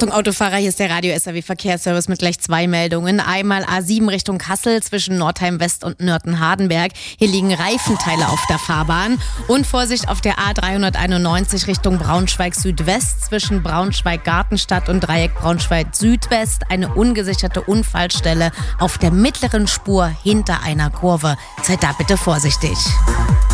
Achtung Autofahrer, hier ist der Radio SAW Verkehrsservice mit gleich 2 Meldungen. Einmal A7 Richtung Kassel zwischen Nordheim West und Nörten-Hardenberg. Hier liegen Reifenteile auf der Fahrbahn. Und Vorsicht auf der A391 Richtung Braunschweig Südwest zwischen Braunschweig-Gartenstadt und Dreieck Braunschweig Südwest. Eine ungesicherte Unfallstelle auf der mittleren Spur hinter einer Kurve. Seid da bitte vorsichtig.